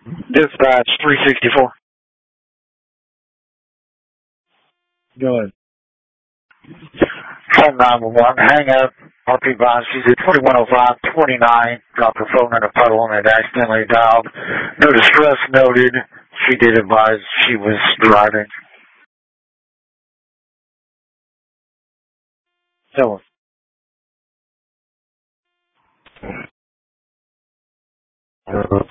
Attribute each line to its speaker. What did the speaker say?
Speaker 1: Dispatch 364. Go ahead. 911, hang up. RP Bond, she's at 2105-29. Dropped her phone in a puddle and had accidentally dialed. No distress noted. She did advise she was driving. So